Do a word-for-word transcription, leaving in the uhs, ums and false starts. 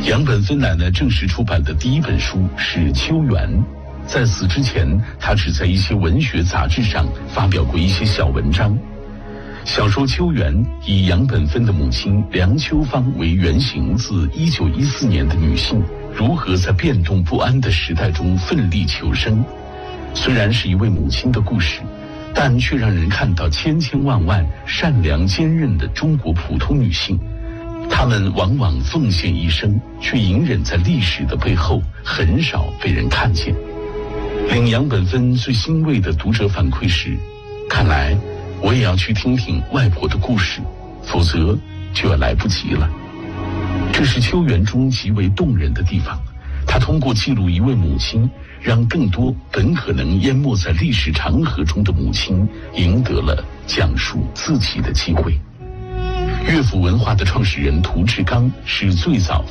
杨本芬奶奶正式出版的第一本书是《秋园》，在此之前，她只在一些文学杂志上发表过一些小文章。小说《秋园》以杨本芬的母亲梁秋芳为原型，自一九一四年的女性如何在变动不安的时代中奋力求生。虽然是一位母亲的故事，但却让人看到千千万万善良坚韧的中国普通女性，她们往往奉献一生，却隐忍在历史的背后，很少被人看见。令杨本芬最欣慰的读者反馈是，看来我也要去听听外婆的故事，否则就要来不及了。这是秋园中极为动人的地方，他通过记录一位母亲，让更多本可能淹没在历史长河中的母亲赢得了讲述自己的机会。乐府文化的创始人涂志刚是最早